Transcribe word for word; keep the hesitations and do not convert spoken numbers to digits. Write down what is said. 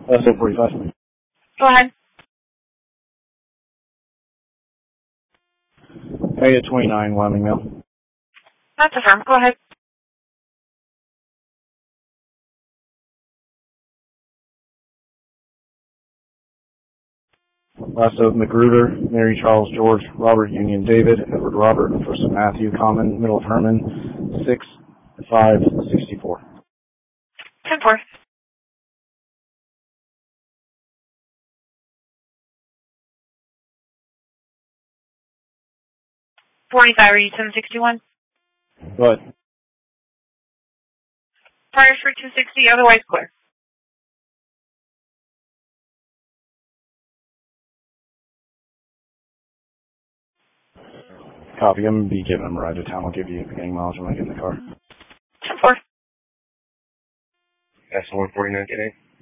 Uh, seven forty-five. Go ahead. Area twenty-nine, Wyoming Mill. That's affirmed. Go ahead. Last of Magruder, Mary Charles George, Robert Union David, Edward Robert, First of Matthew, Common, Middle of Herman, six five sixty-four. ten four. forty-five, are you ten sixty-one? Go ahead. Tires for two sixty, otherwise clear. Copy. I'm going to be giving them a ride to town. I'll give you the gang mileage when I get in the car. ten four. S one forty-nine, get in.